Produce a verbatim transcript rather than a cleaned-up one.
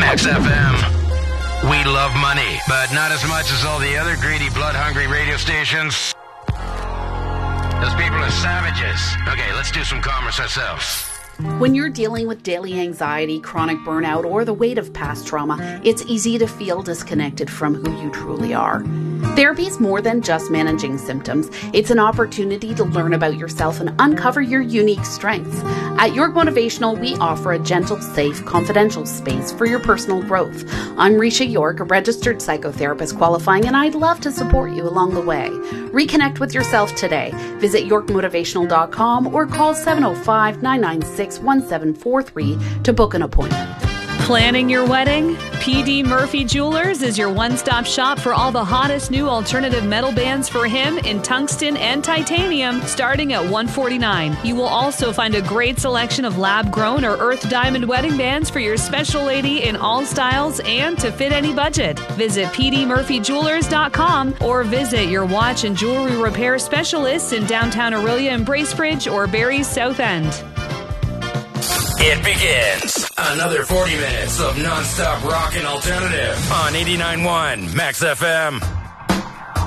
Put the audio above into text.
Max F M. We love money, but not as much as all the other greedy, blood-hungry radio stations. Those people are savages. Okay, let's do some commerce ourselves. When you're dealing with daily anxiety, chronic burnout, or the weight of past trauma, it's easy to feel disconnected from who you truly are. Therapy is more than just managing symptoms. It's an opportunity to learn about yourself and uncover your unique strengths. At York Motivational, we offer a gentle, safe, confidential space for your personal growth. I'm Risha York, a registered psychotherapist qualifying, and I'd love to support you along the way. Reconnect with yourself today. Visit york motivational dot com or call seven oh five, nine nine six, one seven four three to book an appointment. Planning your wedding? P D Murphy Jewelers is your one-stop shop for all the hottest new alternative metal bands for him in tungsten and titanium, starting at one hundred forty-nine dollars. You will also find a great selection of lab-grown or earth diamond wedding bands for your special lady in all styles and to fit any budget. Visit p d murphy jewelers dot com or visit your watch and jewelry repair specialists in downtown Orillia and Bracebridge or Barrie's South End. It begins. Another forty minutes of non-stop rock and alternative on eighty-nine point one Max F M.